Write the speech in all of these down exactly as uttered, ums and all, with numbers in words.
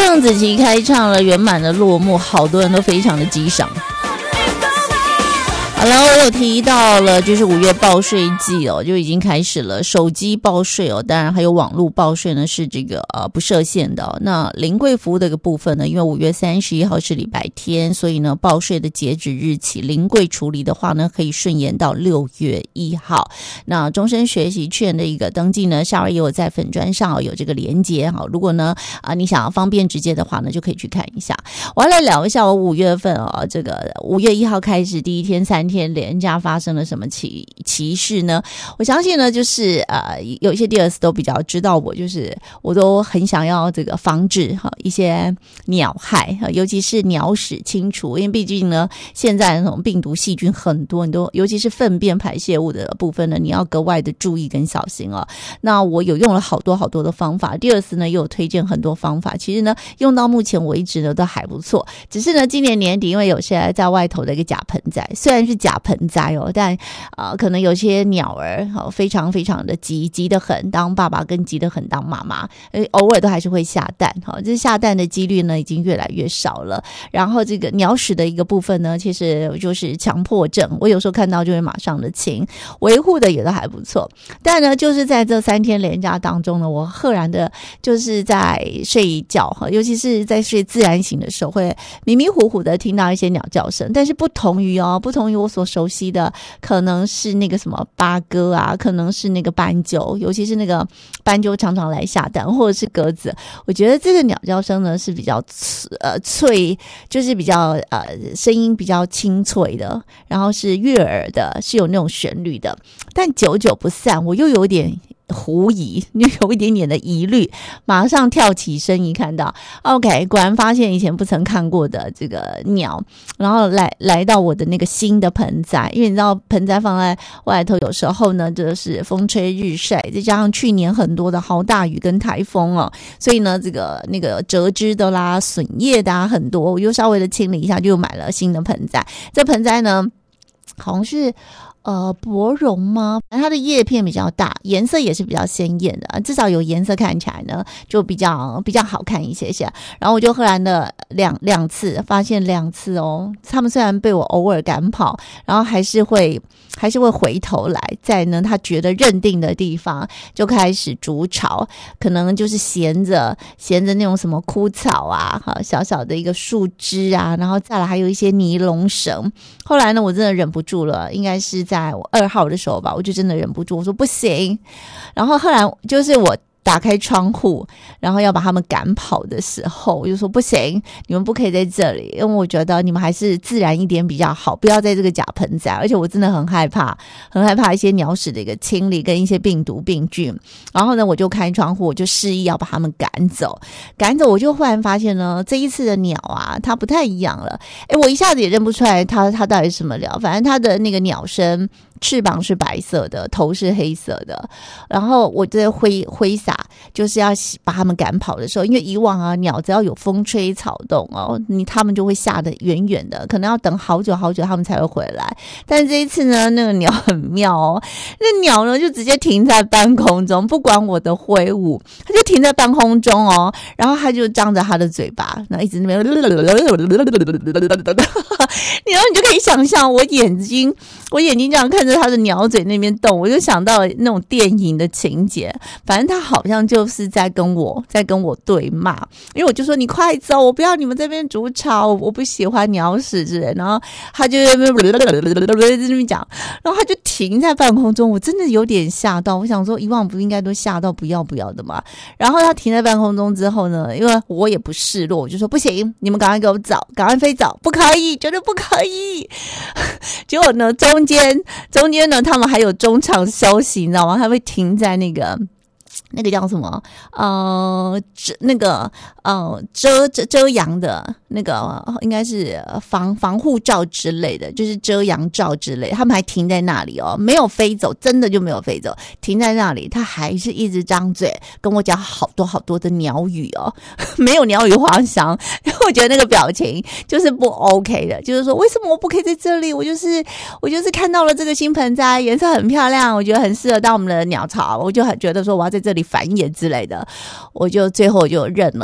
邓紫棋开唱了圆满的落幕，好多人都非常的激赏。好了，我有提到了，就是五月报税季哦，就已经开始了。手机报税哦，当然还有网络报税呢，是这个呃不设限的哦。那临柜服务的一个部分呢，因为五月三十一号是礼拜天，所以呢，报税的截止日期，临柜处理的话呢，可以顺延到六月一号。那终身学习券的一个登记呢，夏儿也有在粉专上有这个连结哈。如果呢啊、呃、你想要方便直接的话呢，就可以去看一下。我要来聊一下我五月份啊，这个五月一号开始第一天三天。天连假发生了什么奇奇事呢？我相信呢，就是呃，有一些 Dears 都比较知道我，就是我都很想要这个防治哈一些鸟害，尤其是鸟屎清除，因为毕竟呢，现在那种病毒细菌很多很多，尤其是粪便排泄物的部分呢，你要格外的注意跟小心哦。那我有用了好多好多的方法 ，Dears 呢也有推荐很多方法，其实呢用到目前为止呢都还不错，只是呢今年年底因为有些在外头的一个假盆栽，虽然是假盆栽哦，但呃，可能有些鸟儿、哦、非常非常的急，急得很当爸爸跟急得很当妈妈，偶尔都还是会下蛋哈、哦，这下蛋的几率呢已经越来越少了。然后这个鸟屎的一个部分呢，其实就是强迫症，我有时候看到就会马上的清，维护的也都还不错。但呢，就是在这三天连假当中呢，我赫然的就是在睡觉哈，尤其是在睡自然醒的时候，会迷迷糊糊的听到一些鸟叫声，但是不同于哦，不同于我所熟悉的，可能是那个什么八哥啊，可能是那个斑鸠，尤其是那个斑鸠常常来下蛋，或者是鸽子。我觉得这个鸟叫声呢是比较呃脆，就是比较呃声音比较清脆的，然后是悦耳的，是有那种旋律的，但久久不散，我又有点狐疑，就有一点点的疑虑，马上跳起身一看到 OK， 果然发现以前不曾看过的这个鸟，然后来来到我的那个新的盆栽，因为你知道盆栽放在外头有时候呢就是风吹日晒，再加上去年很多的豪大雨跟台风哦，所以呢这个那个折枝的啦损叶的啊很多，我又稍微的清理一下，就买了新的盆栽。这盆栽呢好像是呃，柏蓉吗？它的叶片比较大，颜色也是比较鲜艳的，至少有颜色看起来呢，就比较比较好看一些些。然后我就赫然的两两次发现两次哦，他们虽然被我偶尔赶跑，然后还是会还是会回头来，在呢他觉得认定的地方就开始筑巢，可能就是衔着衔着那种什么枯草啊，小小的一个树枝啊，然后再来还有一些尼龙绳。后来呢，我真的忍不住了，应该是在我二号的时候吧，我就真的忍不住，我说不行。然后后来就是我打开窗户，然后要把他们赶跑的时候，我就说不行，你们不可以在这里，因为我觉得你们还是自然一点比较好，不要在这个假盆栽。而且我真的很害怕，很害怕一些鸟屎的一个清理跟一些病毒病菌。然后呢，我就开窗户，我就示意要把他们赶走，赶走。我就忽然发现呢，这一次的鸟啊，它不太一样了。诶，我一下子也认不出来它它到底是什么鸟，反正它的那个鸟身。翅膀是白色的，头是黑色的，然后我在挥挥洒，就是要把他们赶跑的时候，因为以往啊，鸟只要有风吹草动哦，你他们就会下得远远的，可能要等好久好久他们才会回来。但是这一次呢，那个鸟很妙哦，那鸟呢就直接停在半空中，不管我的挥舞，它就停在半空中哦，然后它就张着它的嘴巴，然后一直那边，然后你就可以想象我眼睛，我眼睛这样看着他的鸟嘴那边动，我就想到那种电影的情节，反正他好像就是在跟我在跟我对骂，因为我就说你快走，我不要你们这边筑巢，我不喜欢鸟屎之类，然后他就在那边讲，然后他就停在半空中，我真的有点吓到，我想说以往不应该都吓到不要不要的嘛。然后他停在半空中之后呢，因为我也不示弱，我就说不行，你们赶快给我走，赶快飞走，不可以，绝对不可以。结果呢，中间中间呢，他们还有中场休息，你知道吗？他会停在那个那个叫什么呃那个呃遮遮遮阳的那个应该是防防护罩之类的，就是遮阳罩之类的，他们还停在那里哦，没有飞走，真的就没有飞走，停在那里，他还是一直张嘴跟我讲好多好多的鸟语哦，没有鸟语花香，因为我觉得那个表情就是不 OK 的，就是说为什么我不可以在这里？我就是我就是看到了这个新盆栽，颜色很漂亮，我觉得很适合当我们的鸟巢，我就很觉得说我要在这里繁衍之类的，我就最后就认了。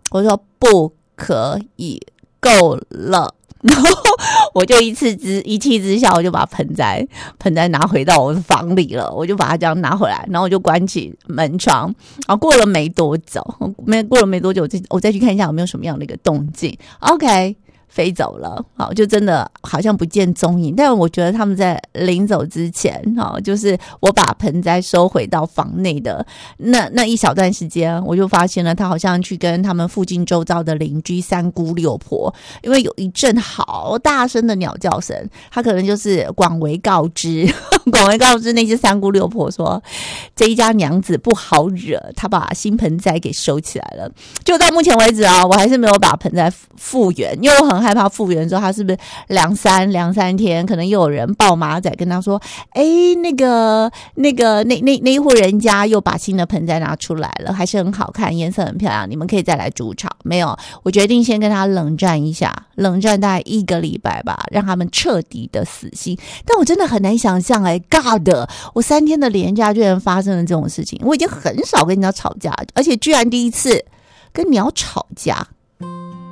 我说不可以，够了。然后我就一次之一气之下，我就把盆栽盆栽拿回到我的房里了，我就把它这样拿回来，然后我就关起门窗。然后过了没多久，没过了没多久，我再我再去看一下有没有什么样的一个动静。OK。飞走了，好，就真的好像不见踪影。但我觉得他们在临走之前，好，就是我把盆栽收回到房内的那那一小段时间，我就发现了他好像去跟他们附近周遭的邻居三姑六婆，因为有一阵好大声的鸟叫声，他可能就是广为告知，广为告知那些三姑六婆说，这一家娘子不好惹，他把新盆栽给收起来了。就到目前为止啊，我还是没有把盆栽复原，因为我很害怕复原之后他是不是两三两三天可能又有人抱马仔跟他说，哎，那个那个那那那一户人家又把新的盆栽拿出来了，还是很好看，颜色很漂亮，你们可以再来筑巢。没有，我决定先跟他冷战一下，冷战大概一个礼拜吧，让他们彻底的死心。但我真的很难想象，哎 God， 我三天的连假居然发生了这种事情。我已经很少跟人家吵架，而且居然第一次跟鸟吵架。